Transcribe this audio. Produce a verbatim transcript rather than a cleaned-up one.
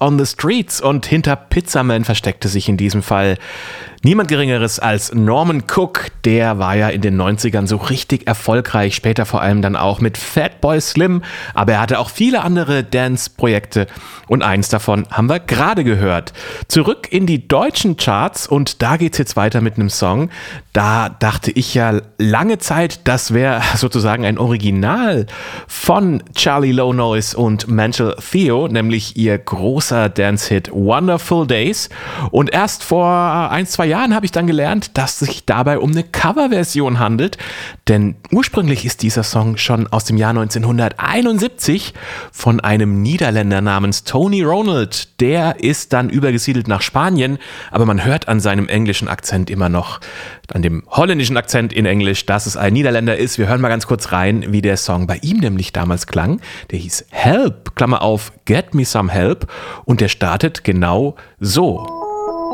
on the Streets und hinter Pizzaman versteckte sich in diesem Fall niemand Geringeres als Norman Cook. Der war ja in den neunzigern so richtig erfolgreich, später vor allem dann auch mit Fatboy Slim, aber er hatte auch viele andere Dance-Projekte und eins davon haben wir gerade gehört. Zurück in die deutschen Charts und da geht's jetzt weiter mit einem Song. Da dachte ich ja lange Zeit, das wäre sozusagen ein Original von Charlie Low Noise und Mantle Theo, nämlich ihr großer Dance-Hit Wonderful Days. Und erst vor ein, zwei Jahren habe ich dann gelernt, dass es sich dabei um eine Coverversion handelt, denn ursprünglich ist dieser Song schon aus dem Jahr neunzehnhunderteinundsiebzig von einem Niederländer namens Tony Ronald. Der ist dann übergesiedelt nach Spanien, aber man hört an seinem englischen Akzent immer noch, an dem holländischen Akzent in Englisch, dass es ein Niederländer ist. Wir hören mal ganz kurz rein, wie der Song bei ihm nämlich damals klang. Der hieß Help, Klammer auf, Get Me Some Help und der startet genau so.